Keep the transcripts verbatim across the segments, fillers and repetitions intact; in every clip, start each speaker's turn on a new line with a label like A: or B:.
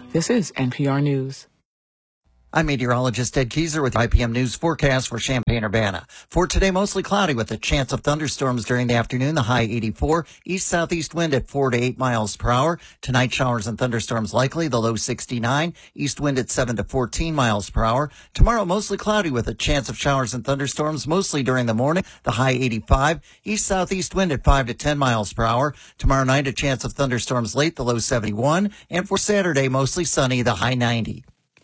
A: This is N P R News.
B: I'm meteorologist Ed Keyser with the I P M News forecast for Champaign-Urbana. For today, mostly cloudy with a chance of thunderstorms during the afternoon, the high eighty-four, east-southeast wind at four to eight miles per hour. Tonight, showers and thunderstorms likely, the low sixty-nine, east wind at seven to fourteen miles per hour. Tomorrow, mostly cloudy with a chance of showers and thunderstorms, mostly during the morning, the high eighty-five, east-southeast wind at five to ten miles per hour. Tomorrow night, a chance of thunderstorms late, the low seventy-one, and for Saturday, mostly sunny, the high ninety.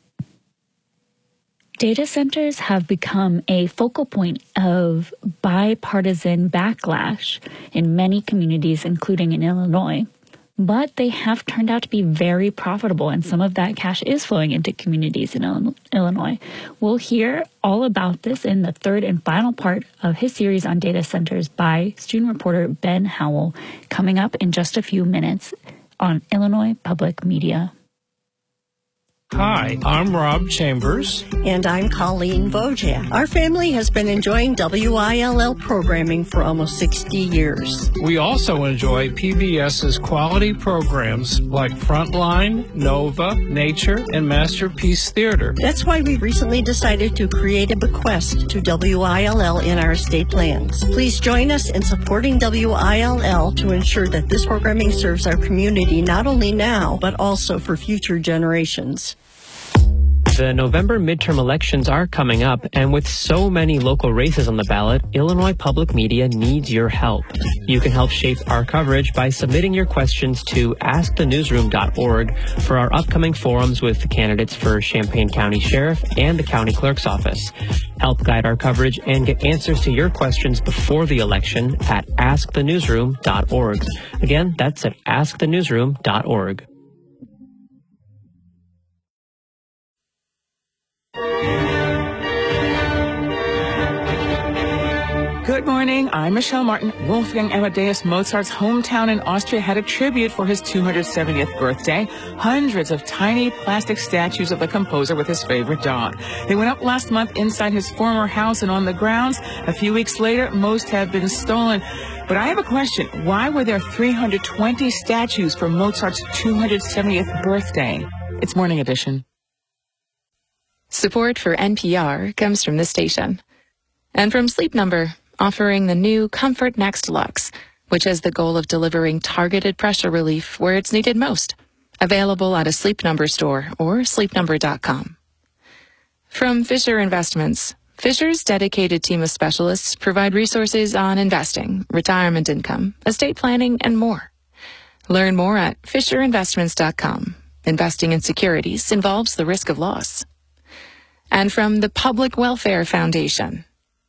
C: Data centers have become a focal point of bipartisan backlash in many communities, including in Illinois. But they have turned out to be very profitable, and some of that cash is flowing into communities in Illinois. We'll hear all about this in the third and final part of his series on data centers by student reporter Ben Howell, coming up in just a few minutes on Illinois Public Media.
D: Hi, I'm Rob Chambers.
E: And I'm Colleen Wojak. Our family has been enjoying W I L L programming for almost sixty years.
D: We also enjoy PBS's quality programs like Frontline, Nova, Nature, and Masterpiece Theater.
E: That's why we recently decided to create a bequest to W I L L in our estate plans. Please join us in supporting W I L L to ensure that this programming serves our community not only now, but also for future generations.
F: The November midterm elections are coming up, and with so many local races on the ballot, Illinois Public Media needs your help. You can help shape our coverage by submitting your questions to ask the newsroom dot org for our upcoming forums with the candidates for Champaign County Sheriff and the County Clerk's Office. Help guide our coverage and get answers to your questions before the election at ask the newsroom dot org. Again, that's at ask the newsroom dot org.
A: Good morning. I'm Michelle Martin. Wolfgang Amadeus Mozart's hometown in Austria had a tribute for his two hundred seventieth birthday. Hundreds of tiny plastic statues of the composer with his favorite dog. They went up last month inside his former house and on the grounds. A few weeks later, most have been stolen. But I have a question. Why were there three hundred twenty statues for Mozart's two hundred seventieth birthday? It's Morning Edition.
G: Support for N P R comes from this station. And from Sleep Number, offering the new Comfort Next Luxe, which has the goal of delivering targeted pressure relief where it's needed most. Available at a Sleep Number store or sleep number dot com. From Fisher Investments, Fisher's dedicated team of specialists provide resources on investing, retirement income, estate planning, and more. Learn more at fisher investments dot com. Investing in securities involves the risk of loss. And from the Public Welfare Foundation.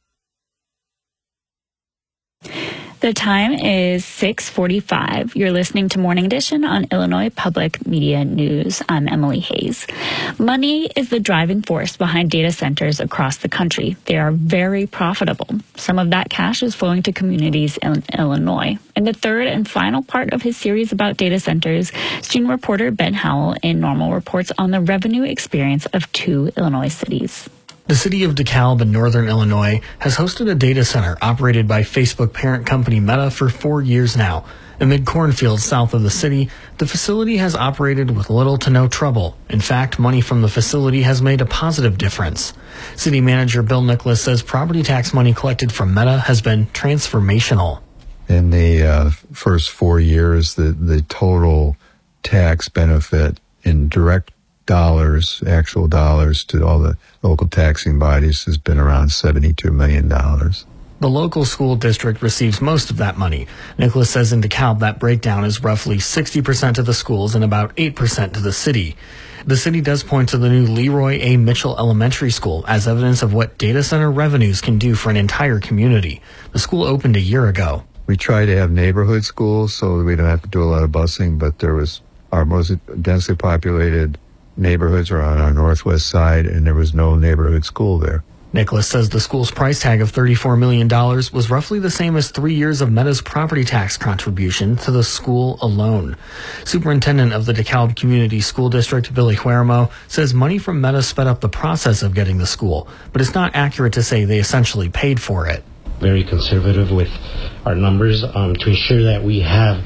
C: The time is six forty-five. You're listening to Morning Edition on Illinois Public Media News. I'm Emily Hayes. Money is the driving force behind data centers across the country. They are very profitable. Some of that cash is flowing to communities in Illinois. In the third and final part of his series about data centers, student reporter Ben Howell in Normal reports on the revenue experience of two Illinois cities.
H: The city of DeKalb in northern Illinois has hosted a data center operated by Facebook parent company Meta for four years now. Amid cornfields south of the city, the facility has operated with little to no trouble. In fact, money from the facility has made a positive difference. City manager Bill Nicholas says property tax money collected from Meta has been transformational.
I: In the uh, first four years, the, the total tax benefit in direct dollars, actual dollars to all the local taxing bodies has been around seventy-two million dollars.
H: The local school district receives most of that money. Nicholas says in DeKalb that breakdown is roughly sixty percent to the schools and about eight percent to the city. The city does point to the new Leroy A. Mitchell Elementary School as evidence of what data center revenues can do for an entire community. The school opened a year ago.
I: We try to have neighborhood schools so we don't have to do a lot of busing, but there was our most densely populated neighborhoods are on our northwest side, and there was no neighborhood school there.
H: Nicholas says the school's price tag of thirty-four million dollars was roughly the same as three years of Meta's property tax contribution to the school alone. Superintendent of the DeKalb Community School District, Billy Huermo, says money from Meta sped up the process of getting the school, but it's not accurate to say they essentially paid for it.
J: Very conservative with our numbers um, to ensure that we have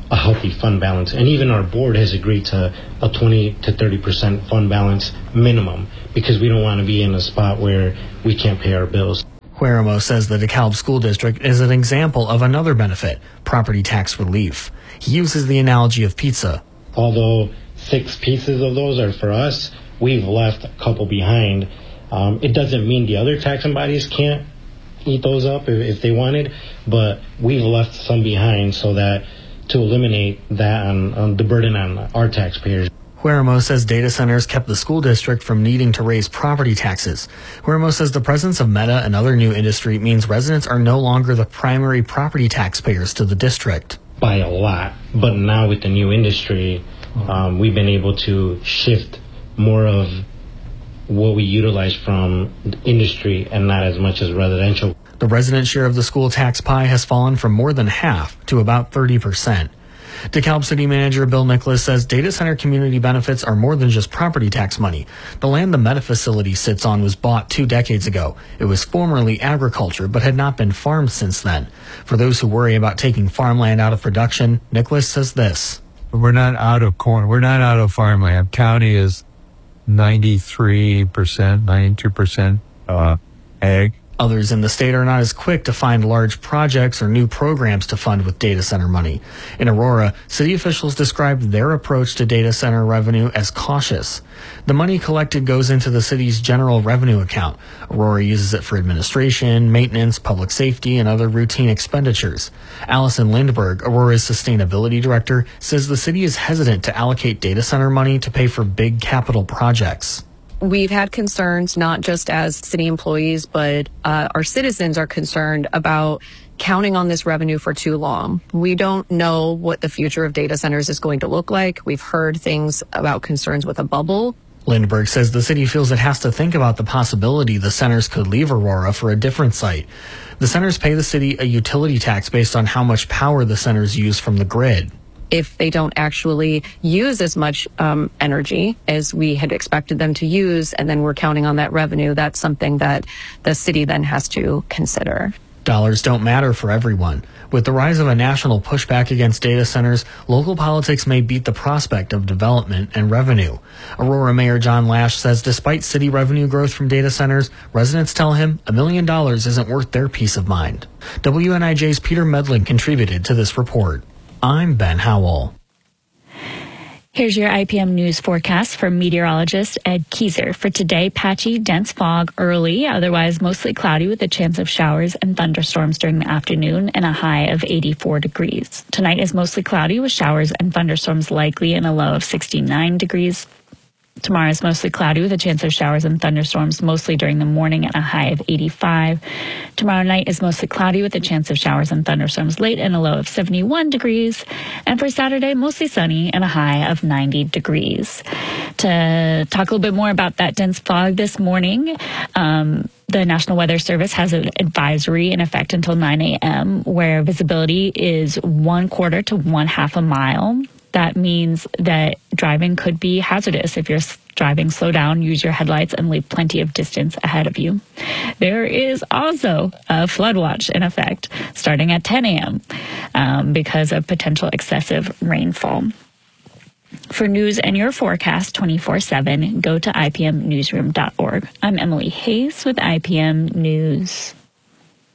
J: a healthy fund balance. And even our board has agreed to a twenty to thirty percent fund balance minimum, because we don't want to be in a spot where we can't pay our bills.
H: Hueramo says the DeKalb School District is an example of another benefit, property tax relief. He uses the analogy of pizza.
J: Although six pieces of those are for us, we've left a couple behind. Um, it doesn't mean the other taxing bodies can't eat those up if, if they wanted, but we've left some behind so that to eliminate that on, on the burden on our taxpayers.
H: Hueramo says data centers kept the school district from needing to raise property taxes. Hueramo says the presence of Meta and other new industry means residents are no longer the primary property taxpayers to the district.
J: By a lot, but now with the new industry, um, we've been able to shift more of what we utilize from industry and not as much as residential.
H: The resident share of the school tax pie has fallen from more than half to about thirty percent. DeKalb City Manager Bill Nicholas says data center community benefits are more than just property tax money. The land the Meta facility sits on was bought two decades ago. It was formerly agriculture, but had not been farmed since then. For those who worry about taking farmland out of production, Nicholas says this.
I: We're not out of corn. We're not out of farmland. County is ninety-three percent, ninety-two percent uh, ag.
H: Others in the state are not as quick to find large projects or new programs to fund with data center money. In Aurora, city officials described their approach to data center revenue as cautious. The money collected goes into the city's general revenue account. Aurora uses it for administration, maintenance, public safety, and other routine expenditures. Allison Lindberg, Aurora's sustainability director, says the city is hesitant to allocate data center money to pay for big capital projects.
K: We've had concerns, not just as city employees, but uh, our citizens are concerned about counting on this revenue for too long. We don't know what the future of data centers is going to look like. We've heard things about concerns with a bubble.
H: Lindberg says the city feels it has to think about the possibility the centers could leave Aurora for a different site. The centers pay the city a utility tax based on how much power the centers use from the grid.
K: If they don't actually use as much um, energy as we had expected them to use, and then we're counting on that revenue, that's something that the city then has to consider.
H: Dollars don't matter for everyone. With the rise of a national pushback against data centers, local politics may beat the prospect of development and revenue. Aurora Mayor John Lash says despite city revenue growth from data centers, residents tell him a million dollars isn't worth their peace of mind. W N I J's Peter Medlin contributed to this report. I'm Ben Howell.
C: Here's your I P M news forecast from meteorologist Ed Keyser. For today, patchy, dense fog early, otherwise mostly cloudy with a chance of showers and thunderstorms during the afternoon and a high of eighty-four degrees. Tonight is mostly cloudy with showers and thunderstorms likely and a low of sixty-nine degrees. Tomorrow is mostly cloudy with a chance of showers and thunderstorms, mostly during the morning at a high of eighty-five. Tomorrow night is mostly cloudy with a chance of showers and thunderstorms late and a low of seventy-one degrees. And for Saturday, mostly sunny and a high of ninety degrees. To talk a little bit more about that dense fog this morning, um, the National Weather Service has an advisory in effect until nine a.m. where visibility is one quarter to one half a mile. That means that driving could be hazardous. If you're driving, slow down, use your headlights, and leave plenty of distance ahead of you. There is also a flood watch in effect starting at ten a.m. Um, because of potential excessive rainfall. For news and your forecast twenty-four seven, go to I P M newsroom dot org. I'm Emily Hayes with I P M News.